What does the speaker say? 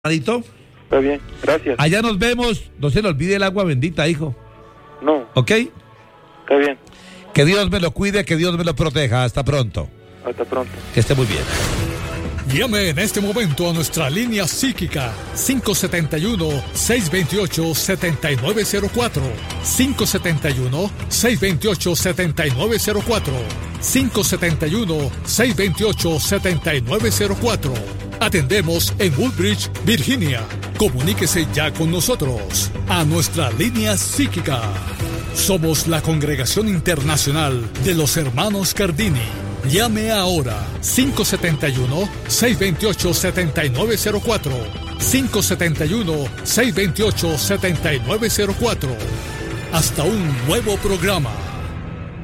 Marito. Está bien, gracias. Allá nos vemos. No se le olvide el agua bendita, hijo. No. ¿Ok? Está bien. Que Dios me lo cuide, que Dios me lo proteja. Hasta pronto. Hasta pronto. Que esté muy bien. Llame en este momento a nuestra línea psíquica 571-628-7904. 571-628-7904. 571-628-7904. Atendemos en Woodbridge, Virginia. Comuníquese ya con nosotros a nuestra línea psíquica. Somos la Congregación Internacional de los Hermanos Cardini. Llame ahora 571-628-7904. 571-628-7904. Hasta un nuevo programa.